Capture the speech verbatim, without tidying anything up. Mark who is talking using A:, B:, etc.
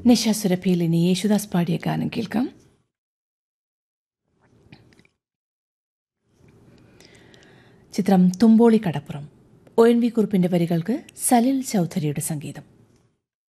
A: നിശാസുരഭിയിൽ ഇനി യേശുദാസ് പാടിയ ഗാനം കേൾക്കാം. ചിത്രം തുമ്പോളി കടപ്പുറം. ഒ എൻ വി കുറുപ്പിന്റെ വരികൾക്ക് സലിൽ ചൗധരിയുടെ സംഗീതം.